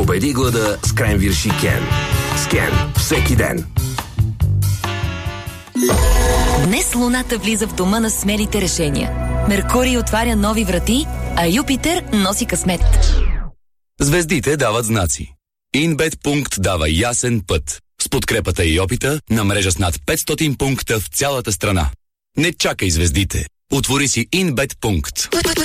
Победи глада с Кренвирши Кен. С Кен всеки ден. Днес Луната влиза в дома на смелите решения. Меркурий отваря нови врати, а Юпитер носи късмет. Звездите дават знаци. InBet дава ясен път. С подкрепата и опита на мрежа с над 500 пункта в цялата страна. Не чакай звездите. Отвори си InBet.